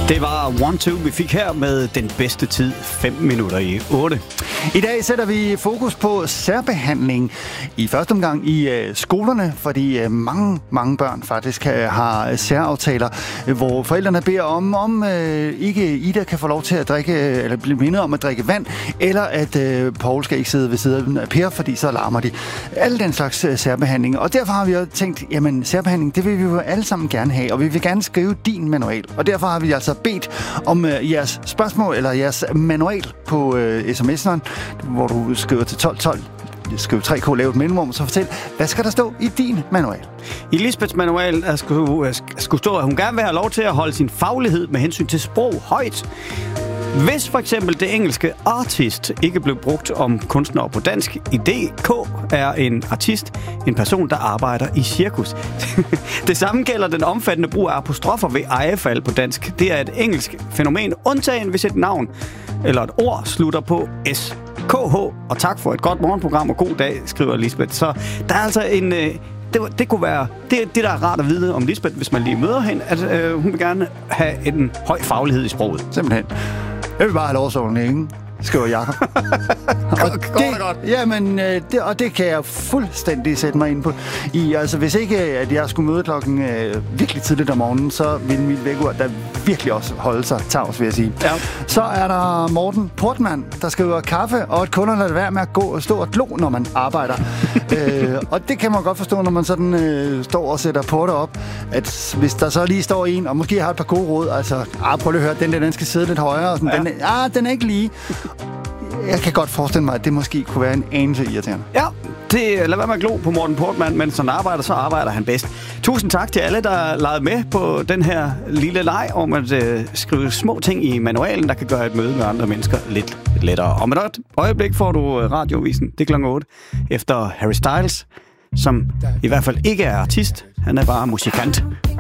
Det var 1-2, vi fik her med den bedste tid, 5 minutter i 8. I dag sætter vi fokus på særbehandling i første omgang i skolerne, fordi mange børn faktisk har særaftaler, hvor forældrene beder om ikke Ida kan få lov til at drikke, eller blive mindet om at drikke vand, eller at Paul skal ikke sidde ved siden af Per, fordi så larmer de. Alle den slags særbehandling. Og derfor har vi jo tænkt, jamen særbehandling, det vil vi jo alle sammen gerne have, og vi vil gerne skrive din manual. Og derfor har vi altså bedt om jeres spørgsmål eller jeres manual på sms'eren, hvor du skriver til 1212. Skriv 3K, lave et mellemrum, så fortæl, hvad skal der stå i din manual? I Lisbeths manual skulle stå, at hun gerne vil have lov til at holde sin faglighed med hensyn til sprog højt. Hvis for eksempel det engelske artist ikke blev brugt om kunstner på dansk, i DK er en artist en person, der arbejder i cirkus. Det samme gælder den omfattende brug af apostrofer ved ejefald på dansk. Det er et engelsk fænomen, undtagen hvis et navn eller et ord slutter på S. KH, og tak for et godt morgenprogram og god dag, skriver Lisbeth. Så der er altså en... Det kunne være... Det der er rart at vide om Lisbeth, hvis man lige møder hende, at hun vil gerne have en høj faglighed i sproget. Simpelthen. Jeg vil bare have lov at sove ikke? Skriver Jakob. Godt. Jamen, det kan jeg fuldstændig sætte mig ind på. Altså, hvis ikke at jeg skulle møde klokken virkelig tidligt om morgenen, så ville mit vækkeur der virkelig også holde sig tavs, vil jeg sige. Ja. Så er der Morten Portmann, der skriver kaffe, og at kunderne lader være med at gå og stå og glo, når man arbejder. Og det kan man godt forstå, når man sådan står og sætter porter op, at hvis der så lige står en, og måske har et par gode råd, altså, prøv lige at høre, den skal sidde lidt højere, og sådan, ja. Den er ikke lige. Jeg kan godt forestille mig, at det måske kunne være en anelse irriterende. Ja, lad være med at glo på Morten Portmann, mens han arbejder, så arbejder han bedst. Tusind tak til alle, der legede med på den her lille leg om at skrive små ting i manualen, der kan gøre et møde med andre mennesker lidt lettere. Om et øjeblik får du radiovisen, det er kl. 8, efter Harry Styles, som i hvert fald ikke er artist, han er bare musikant.